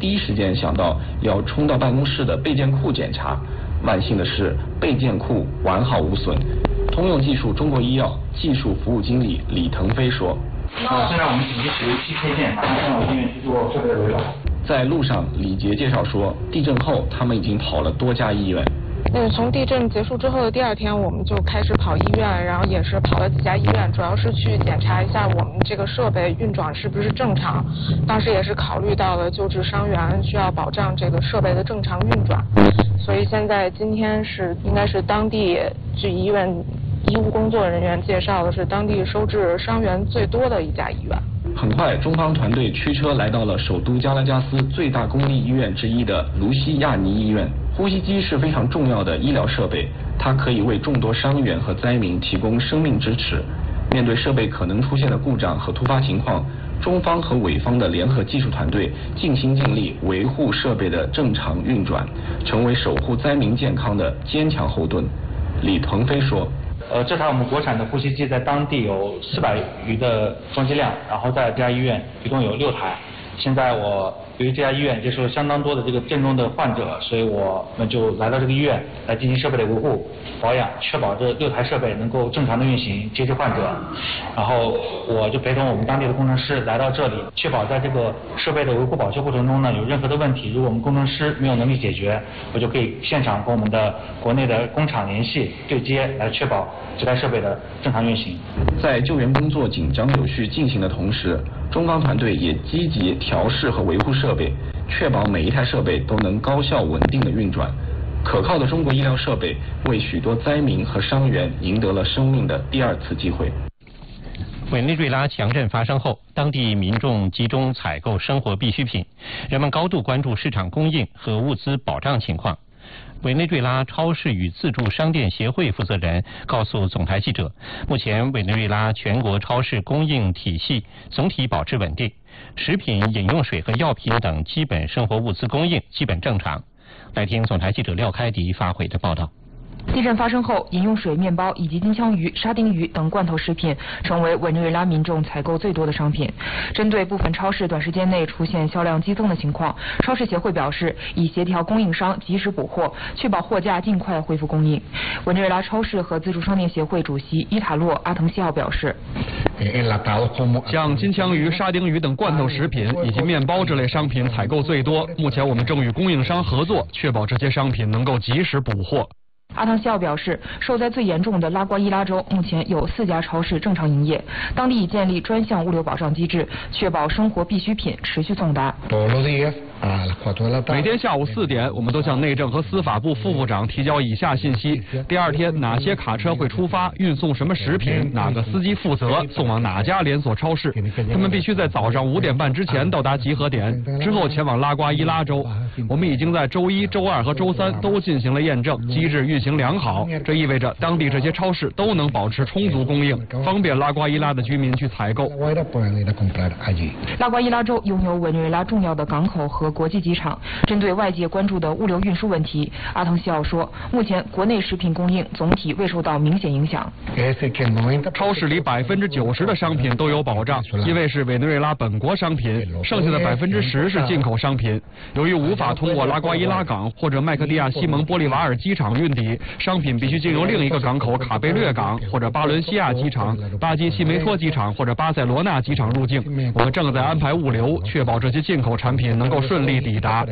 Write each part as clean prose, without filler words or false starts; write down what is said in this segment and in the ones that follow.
第一时间想到要冲到办公室的备件库检查。万幸的是，备件库完好无损。通用技术中国医药技术服务经理李腾飞说：“ 现在我们紧急使用7配件，马上前往医院去做设备的维保。” 在路上，李杰介绍说，地震后他们已经跑了多家医院。 从地震结束之后的第2天，我们就开始跑医院，然后也是跑了几家医院，主要是去检查一下我们这个设备运转是不是正常。当时也是考虑到了救治伤员，需要保障这个设备的正常运转。所以现在今天应该是当地据医院医务工作人员介绍的是当地收治伤员最多的一家医院。 很快，中方团队驱车来到了首都加拉加斯最大公立医院之一的卢西亚尼医院。呼吸机是非常重要的医疗设备，它可以为众多伤员和灾民提供生命支持。面对设备可能出现的故障和突发情况，中方和伪方的联合技术团队尽心尽力维护设备的正常运转，成为守护灾民健康的坚强后盾。李腾飞说：“ 这台我们国产的呼吸机在当地有400余的装机量，然后在这家医院一共有6台。现在由于这家医院接受了相当多的这个震中的患者，所以我们就来到这个医院来进行设备的维护保养，确保这6台设备能够正常的运行，接治患者。然后我就陪同我们当地的工程师来到这里，确保在这个设备的维护保修过程中呢，有任何的问题，如果我们工程师没有能力解决，我就可以现场跟我们的国内的工厂联系对接，来确保这台设备的正常运行。” 在救援工作紧张有序进行的同时，中方团队也积极调试和维护设备，确保每一台设备都能高效稳定的运转。可靠的中国医疗设备为许多灾民和伤员赢得了生命的第2次机会。 委内瑞拉强震发生后，当地民众集中采购生活必需品，人们高度关注市场供应和物资保障情况。委内瑞拉超市与自助商店协会负责人告诉总台记者，目前委内瑞拉全国超市供应体系总体保持稳定，食品、饮用水和药品等基本生活物资供应基本正常。来听总台记者廖开迪发回的报道。 地震发生后，饮用水、面包以及金枪鱼、沙丁鱼等罐头食品成为委内瑞拉民众采购最多的商品。针对部分超市短时间内出现销量激增的情况，超市协会表示已协调供应商及时补货，确保货架尽快恢复供应。委内瑞拉超市和自助商店协会主席伊塔洛·阿滕西奥表示， 像金枪鱼、沙丁鱼等罐头食品以及面包这类商品采购最多。目前我们正与供应商合作，确保这些商品能够及时补货。 阿滕西奥表示，受灾最严重的拉瓜伊拉州目前有4家超市正常营业，当地已建立专项物流保障机制，确保生活必需品持续送达。 每天下午4点，我们都向内政和司法部副部长提交以下信息：第2天哪些卡车会出发，运送什么食品，哪个司机负责，送往哪家连锁超市。他们必须在早上5点半之前到达集合点，之后前往拉瓜伊拉州。我们已经在周1、周2和周3都进行了验证，机制运行良好。这意味着当地这些超市都能保持充足供应，方便拉瓜伊拉的居民去采购。 拉瓜伊拉州拥有委内瑞拉重要的港口和国际机场。针对外界关注的物流运输问题，阿滕西奥说，目前国内食品供应总体未受到明显影响。 超市里90%的商品都有保障，因为是委内瑞拉本国商品，剩下的10%是进口商品。由于无法通过拉瓜伊拉港或者麦克蒂亚西蒙玻利瓦尔机场运抵，商品必须经由另一个港口卡贝略港或者巴伦西亚机场、巴基西梅托机场或者巴塞罗那机场入境。我们正在安排物流，确保这些进口产品能够顺利抵达。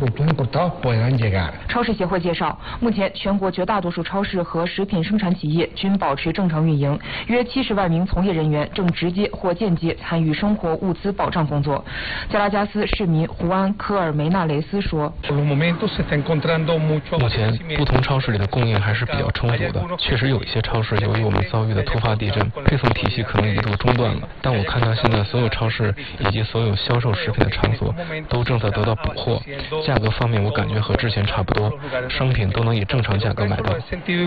超市协会介绍，目前全国绝大多数超市和食品生产企业均保持正常运营，约70万名从业人员正直接或间接参与生活物资保障工作。加拉加斯市民胡安·科尔梅纳雷斯说， 目前不同超市里的供应还是比较充足的，确实有一些超市由于我们遭遇的突发地震，配送体系可能一度中断了，但我看到现在所有超市以及所有销售食品的场所都正在得到补货，价格方面我感觉和之前差不多，商品都能以正常价格买到。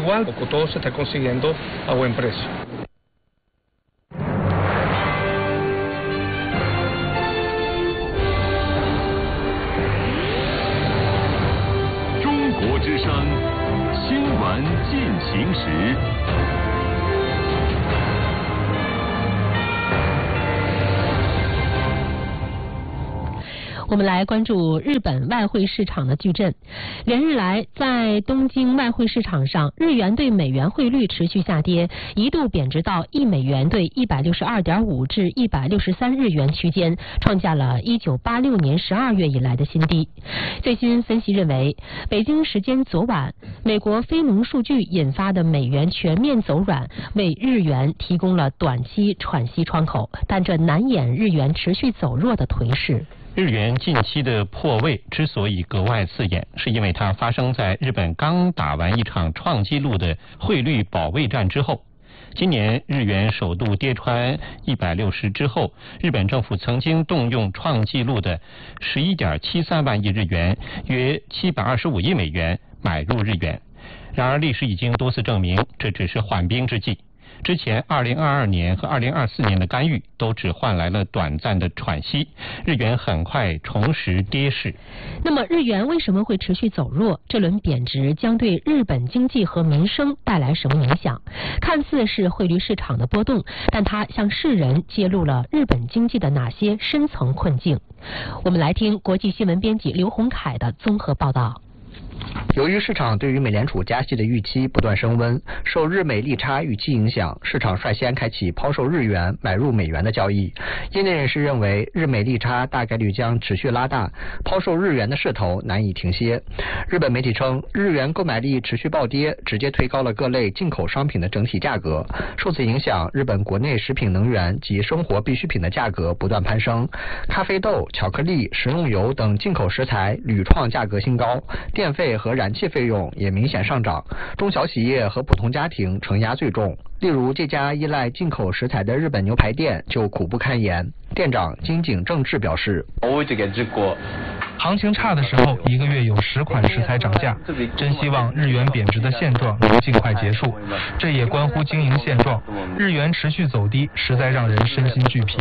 中国之声新闻进行时。 我们来关注日本外汇市场的矩阵。连日来，在东京外汇市场上，日元对美元汇率持续下跌，一度贬值到1美元兑162.5至163日元区间，创下了1986年12月以来的新低。最新分析认为，北京时间昨晚，美国非农数据引发的美元全面走软，为日元提供了短期喘息窗口，但这难掩日元持续走弱的颓势。 日元近期的破位之所以格外刺眼，是因为它发生在日本刚打完一场创纪录的汇率保卫战之后。今年日元首度跌穿160之后，日本政府曾经动用创纪录的11.73万亿日元，约725亿美元买入日元。然而历史已经多次证明，这只是缓兵之计。之前2022年和2024年的干预都只换来了短暂的喘息，日元很快重拾跌势。 那么日元为什么会持续走弱？这轮贬值将对日本经济和民生带来什么影响？看似是汇率市场的波动，但它向世人揭露了日本经济的哪些深层困境？我们来听国际新闻编辑刘洪凯的综合报道。 由于市场对于美联储加息的预期不断升温，受日美利差预期影响，市场率先开启抛售日元买入美元的交易。业内人士认为，日美利差大概率将持续拉大，抛售日元的势头难以停歇。日本媒体称，日元购买力持续暴跌，直接推高了各类进口商品的整体价格。受此影响，日本国内食品、能源及生活必需品的价格不断攀升，咖啡豆、巧克力、食用油等进口食材屡创价格新高，电费和燃气费用也明显上涨，中小企业和普通家庭承压最重。例如，这家依赖进口食材的日本牛排店就苦不堪言。店长金井正治表示， 行情差的时候，一个月有10款食材涨价，真希望日元贬值的现状能尽快结束。这也关乎经营现状，日元持续走低，实在让人身心俱疲。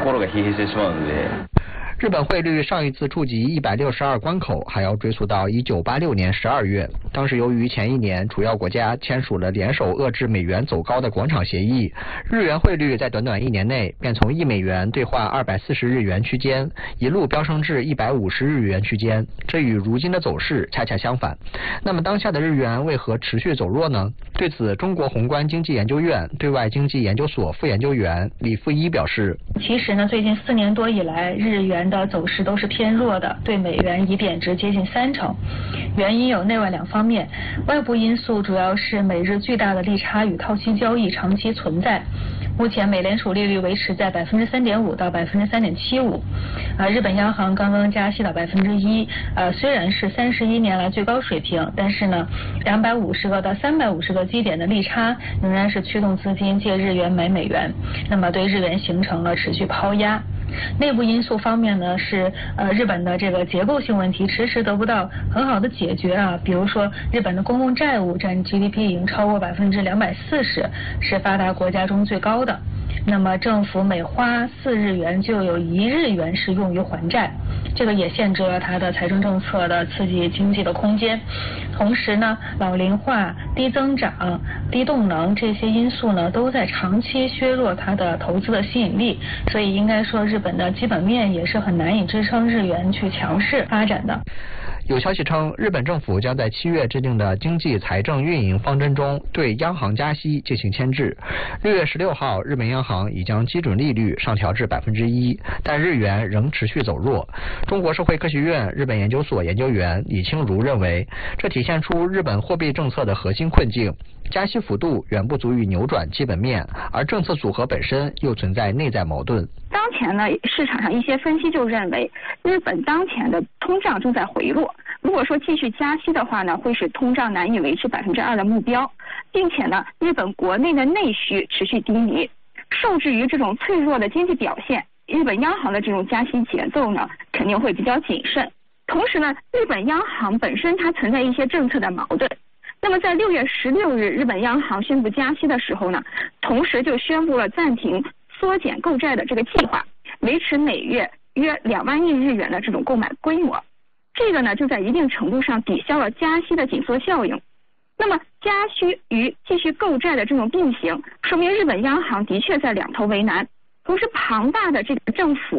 日本汇率上一次触及162关口还要追溯到1986年12月，当时由于前一年主要国家签署了联手遏制美元走高的广场协议，日元汇率在短短1年内便从1美元兑换240日元区间一路飙升至150日元区间，这与如今的走势恰恰相反。那么当下的日元为何持续走弱呢？对此，中国宏观经济研究院对外经济研究所副研究员李富一表示， 其实呢，最近4年多以来，日元的走势都是偏弱的，对美元已贬值接近30%。原因有内外两方面，外部因素主要是美日巨大的利差与套息交易长期存在。目前美联储利率维持在3.5%到3.75%，日本央行刚刚加息到1%，虽然是31年来最高水平，但是呢，250个到350个基点的利差仍然是驱动资金借日元买美元，那么对日元形成了持续抛压。内部因素方面呢，是日本的这个结构性问题迟迟得不到很好的解决啊，比如说日本的公共债务占 GDP 已经超过240%，是发达国家中最高的。那么政府每花4日元就有1日元是用于还债，这个也限制了它的财政政策的刺激经济的空间。同时呢，老龄化、低增长、低动能这些因素呢，都在长期削弱它的投资的吸引力，所以应该说日本的基本面也是很难以支撑日元去强势发展的。 有消息称，日本政府将在7月制定的经济财政运营方针中对央行加息进行牵制。6月16号，日本央行已将基准利率上调至1%，但日元仍持续走弱。中国社会科学院日本研究所研究员李清如认为，这体现出日本货币政策的核心困境，加息幅度远不足以扭转基本面，而政策组合本身又存在内在矛盾。 当前呢，市场上一些分析就认为，日本当前的通胀正在回落。如果说继续加息的话呢，会使通胀难以维持2%的目标，并且呢，日本国内的内需持续低迷，受制于这种脆弱的经济表现，日本央行的这种加息节奏呢，肯定会比较谨慎。同时呢，日本央行本身它存在一些政策的矛盾。那么在6月16日，日本央行宣布加息的时候呢，同时就宣布了暂停缩减购债的这个计划，维持每月约2万亿日元的这种购买规模。这个呢，就在一定程度上抵消了加息的紧缩效应。那么加息与继续购债的这种并行，说明日本央行的确在两头为难。同时，庞大的这个政府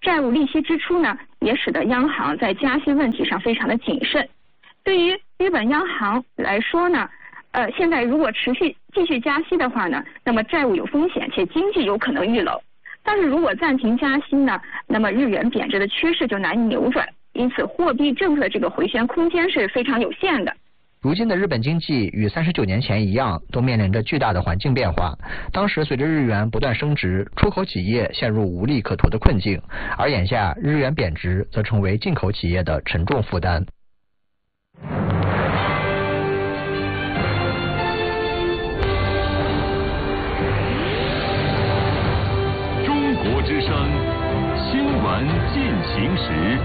债务利息支出呢，也使得央行在加息问题上非常的谨慎。对于日本央行来说呢，现在如果继续加息的话呢，那么债务有风险，且经济有可能遇冷。但是如果暂停加息呢，那么日元贬值的趋势就难以扭转，因此货币政策的这个回旋空间是非常有限的。 如今的日本经济与39年前一样，都面临着巨大的环境变化。当时随着日元不断升值，出口企业陷入无利可图的困境，而眼下日元贬值则成为进口企业的沉重负担。 中国之声新闻进行时。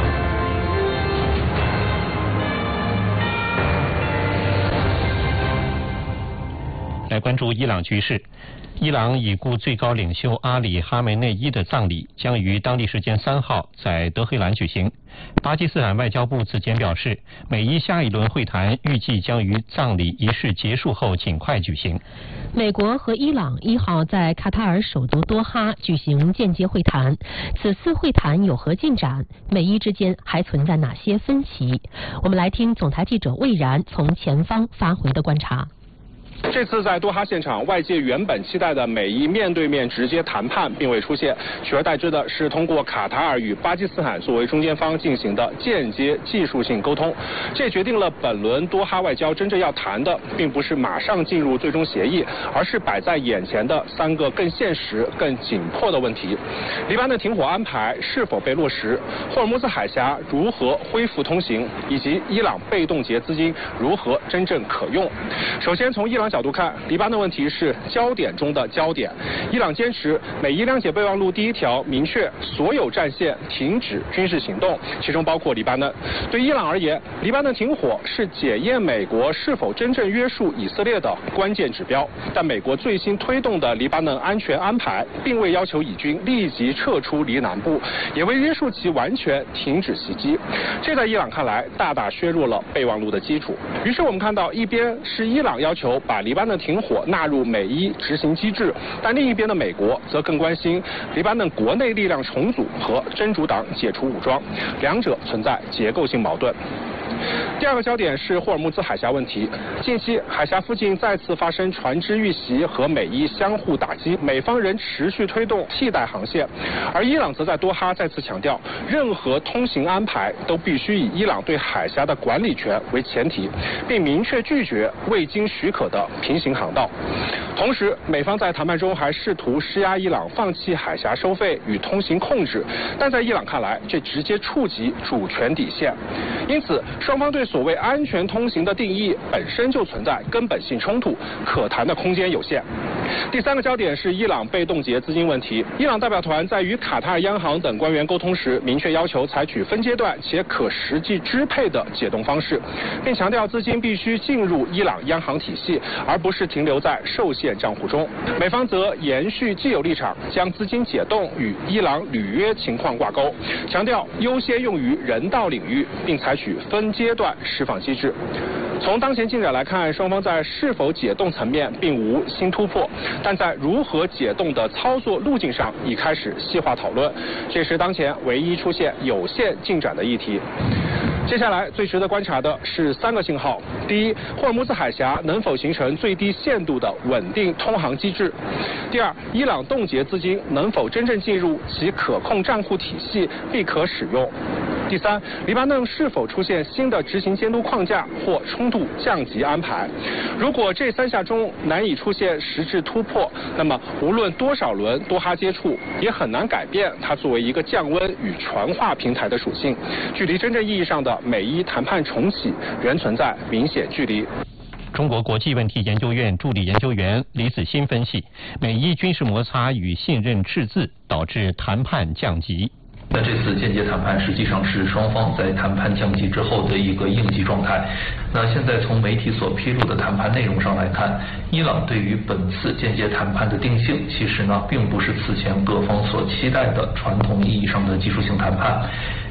来关注伊朗局势。伊朗已故最高领袖阿里·哈梅内伊的葬礼将于当地时间3号在德黑兰举行。巴基斯坦外交部此前表示，美伊下一轮会谈预计将于葬礼仪式结束后尽快举行。 美国和伊朗1号在卡塔尔首都多哈举行间接会谈，此次会谈有何进展？美伊之间还存在哪些分歧？我们来听总台记者魏然从前方发回的观察。 这次在多哈现场，外界原本期待的美伊面对面直接谈判并未出现，取而代之的是通过卡塔尔与巴基斯坦作为中间方进行的间接技术性沟通。这决定了本轮多哈外交真正要谈的，并不是马上进入最终协议，而是摆在眼前的3个更现实、更紧迫的问题：黎巴嫩停火安排是否被落实，霍尔木兹海峡如何恢复通行，以及伊朗被冻结资金如何真正可用。首先从伊朗角度看，黎巴嫩问题是焦点中的焦点。伊朗坚持美伊谅解备忘录第1条明确所有战线停止军事行动，其中包括黎巴嫩。对伊朗而言，黎巴嫩停火是检验美国是否真正约束以色列的关键指标。但美国最新推动的黎巴嫩安全安排，并未要求以军立即撤出黎南部，也未约束其完全停止袭击。这在伊朗看来，大大削弱了备忘录的基础。于是我们看到，一边是伊朗要求把黎巴嫩停火纳入美伊执行机制，但另一边的美国则更关心黎巴嫩国内力量重组和真主党解除武装，两者存在结构性矛盾。第2个焦点是霍尔木兹海峡问题。近期海峡附近再次发生船只遇袭和美伊相互打击，美方仍持续推动替代航线，而伊朗则在多哈再次强调，任何通行安排都必须以伊朗对海峡的管理权为前提，并明确拒绝未经许可的平行航道。同时，美方在谈判中还试图施压伊朗放弃海峡收费与通行控制，但在伊朗看来，这直接触及主权底线。因此，双方对所谓安全通行的定义本身就存在根本性冲突，可谈的空间有限。第3个焦点是伊朗被冻结资金问题。伊朗代表团在与卡塔尔央行等官员沟通时，明确要求采取分阶段且可实际支配的解冻方式，并强调资金必须进入伊朗央行体系，而不是停留在受限账户中。美方则延续既有立场，将资金解冻与伊朗履约情况挂钩，强调优先用于人道领域，并采取分阶段释放机制。从当前进展来看，双方在是否解冻层面并无新突破，但在如何解冻的操作路径上已开始细化讨论，这是当前唯一出现有限进展的议题。接下来最值得观察的是3个信号：第一，霍尔木兹海峡能否形成最低限度的稳定通航机制；第2，伊朗冻结资金能否真正进入其可控账户体系并可使用；第3，黎巴嫩是否出现新的执行监督框架或冲突降级安排。如果这3项中难以出现实质突破，那么无论多少轮多哈接触，也很难改变它作为一个降温与传话平台的属性，距离真正意义上的美伊谈判重启仍存在明显距离。 中国国际问题研究院助理研究员李子欣分析，美伊军事摩擦与信任赤字导致谈判降级。 那这次间接谈判实际上是双方在谈判降级之后的一个应急状态。那现在从媒体所披露的谈判内容上来看，伊朗对于本次间接谈判的定性，其实呢并不是此前各方所期待的传统意义上的技术性谈判。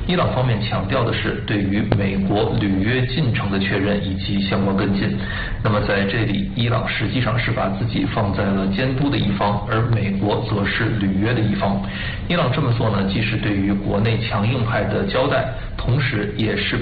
伊朗方面强调的是对于美国履约进程的确认以及相关跟进。那么在这里，伊朗实际上是把自己放在了监督的一方，而美国则是履约的一方。伊朗这么做呢，既是对于国内强硬派的交代，同时也是